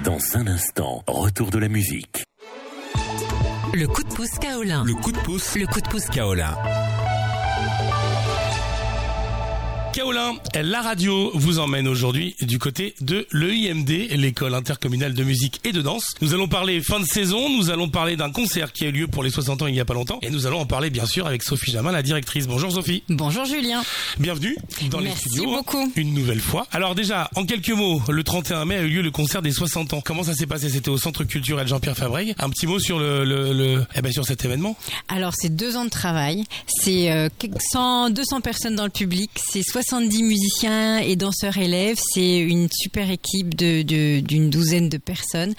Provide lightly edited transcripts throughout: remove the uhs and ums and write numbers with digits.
Dans un instant, retour de la musique. Le coup de pouce Kaolin. Le coup de pouce. Le coup de pouce Kaolin. Kaolin, la radio vous emmène aujourd'hui du côté de l'EIMD, l'école intercommunale de musique et de danse. Nous allons parler fin de saison, nous allons parler d'un concert qui a eu lieu pour les 60 ans il y a pas longtemps et nous allons en parler bien sûr avec Sophie Jamin, la directrice. Bonjour Sophie. Bonjour Julien. Bienvenue dans les studios. Merci beaucoup. Une nouvelle fois. Alors déjà, en quelques mots, le 31 mai a eu lieu le concert des 60 ans. Comment ça s'est passé? C'était au Centre culturel Jean-Pierre Fabrègue. Un petit mot sur sur cet événement. Alors c'est 2 ans de travail, c'est 200 personnes dans le public, c'est 70 musiciens et danseurs élèves, c'est une super équipe d'une douzaine de personnes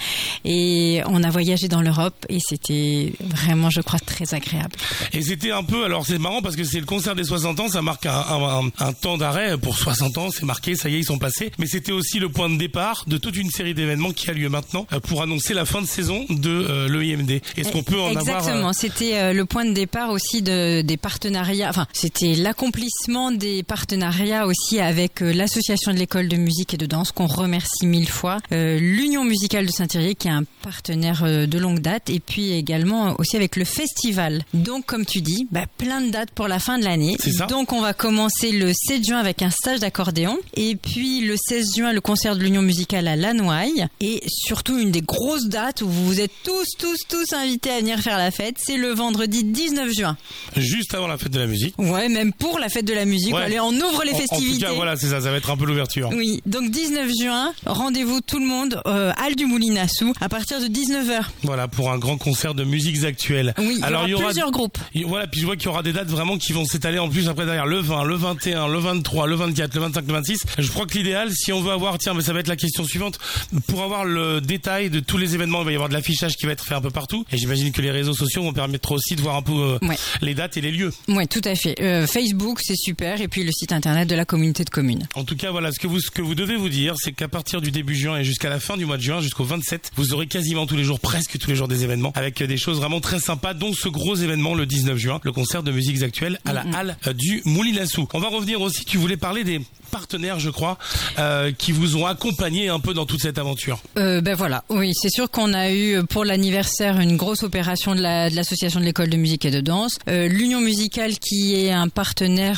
et on a voyagé dans l'Europe et c'était vraiment, je crois, très agréable. Et c'était un peu, alors c'est marrant parce que c'est le concert des 60 ans, ça marque un temps d'arrêt pour 60 ans, c'est marqué, ça y est, ils sont passés, mais c'était aussi le point de départ de toute une série d'événements qui a lieu maintenant pour annoncer la fin de saison de l'EIMD. Est-ce qu'on peut en avoir... Exactement, c'était le point de départ aussi des partenariats, enfin c'était l'accomplissement des partenariats aussi avec l'association de l'école de musique et de danse qu'on remercie 1000 fois, l'Union musicale de Saint-Thierry qui est un partenaire de longue date et puis également aussi avec le festival. Donc comme tu dis, plein de dates pour la fin de l'année. C'est ça. Donc on va commencer le 7 juin avec un stage d'accordéon et puis le 16 juin le concert de l'Union musicale à Lannoy et surtout une des grosses dates où vous êtes tous invités à venir faire la fête, c'est le vendredi 19 juin. Juste avant la fête de la musique. Ouais, même pour la fête de la musique. Ouais. Allez, on ouvre les festivités. En tout cas, voilà, c'est ça va être un peu l'ouverture. Oui, donc 19 juin, rendez-vous tout le monde, Halle du Moulin-à-Sous, à partir de 19h. Voilà, pour un grand concert de musiques actuelles. Oui, il y aura plusieurs groupes. Voilà, puis je vois qu'il y aura des dates vraiment qui vont s'étaler en plus après derrière. Le 20, le 21, le 23, le 24, le 25, le 26. Je crois que l'idéal, si on veut avoir, ça va être la question suivante, pour avoir le détail de tous les événements, il va y avoir de l'affichage qui va être fait un peu partout. Et j'imagine que les réseaux sociaux vont permettre aussi de voir un peu les dates et les lieux. Oui, tout à fait. Facebook, c'est super. Et puis le site internet de la communauté de communes. En tout cas, voilà, ce que vous devez vous dire, c'est qu'à partir du début juin et jusqu'à la fin du mois de juin, jusqu'au 27, vous aurez quasiment tous les jours, presque tous les jours des événements, avec des choses vraiment très sympas, dont ce gros événement le 19 juin, le concert de musiques actuelles à la Halle du Moulin-à-Sous. On va revenir aussi, tu voulais parler des partenaires, je crois, qui vous ont accompagné un peu dans toute cette aventure. Voilà, oui, c'est sûr qu'on a eu pour l'anniversaire une grosse opération de l'association de l'école de musique et de danse, l'Union musicale qui est un partenaire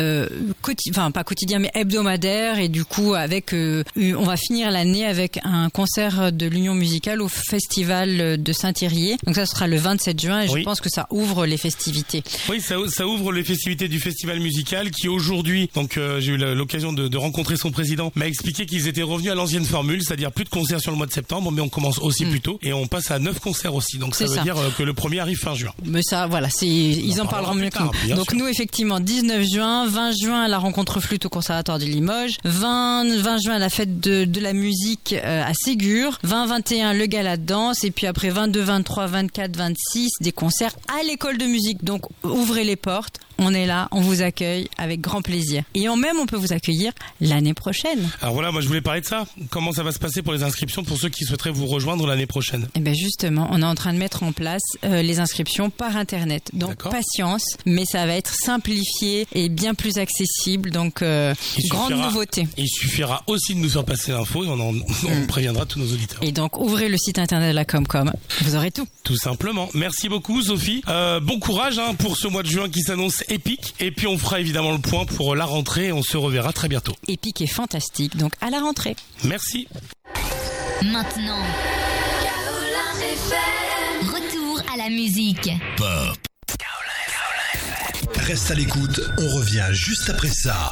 pas quotidien mais hebdomadaire et du coup on va finir l'année avec un concert de l'Union musicale au festival de Saint-Thierry. Donc ça sera le 27 juin et je pense que ça ouvre les festivités. Oui, ça ouvre les festivités du festival musical qui aujourd'hui, donc j'ai eu l'occasion de rencontrer son président, m'a expliqué qu'ils étaient revenus à l'ancienne formule, c'est-à-dire plus de concerts sur le mois de septembre, mais on commence aussi plus tôt et on passe à 9 concerts aussi. Donc ça veut dire que le premier arrive fin juin. Mais ça, voilà, ils en parleront mieux que nous. Donc nous, effectivement, 19 juin, 20 juin, la rencontre flûte au Conservatoire de Limoges, 20 juin, la fête de la musique à Ségur, 20-21, le gala de danse, et puis après 22, 23, 24, 26, des concerts à l'école de musique. Donc ouvrez les portes. On est là, on vous accueille avec grand plaisir. Et on peut vous accueillir l'année prochaine. Alors voilà, moi je voulais parler de ça. Comment ça va se passer pour les inscriptions pour ceux qui souhaiteraient vous rejoindre l'année prochaine? Eh bien justement, on est en train de mettre en place les inscriptions par Internet. Donc patience, mais ça va être simplifié et bien plus accessible. Donc grande nouveauté. Il suffira aussi de nous faire passer l'info et on préviendra tous nos auditeurs. Et donc ouvrez le site Internet de la Comcom, vous aurez tout. Tout simplement. Merci beaucoup Sophie. Bon courage pour ce mois de juin qui s'annonce épique. Et puis on fera évidemment le point pour la rentrée. On se reverra très bientôt. Épique et fantastique, donc à la rentrée. Merci. Maintenant, retour à la musique. Pop. Reste à l'écoute, on revient juste après ça.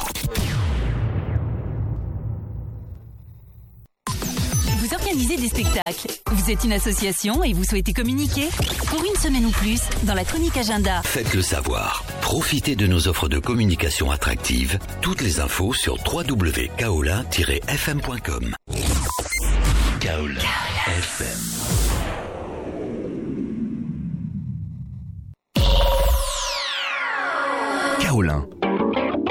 Vous organisez des spectacles, vous êtes une association et vous souhaitez communiquer? Pour une semaine ou plus, dans la chronique agenda. Faites-le savoir. Profitez de nos offres de communication attractives. Toutes les infos sur www.kaolin-fm.com. Kaolin FM.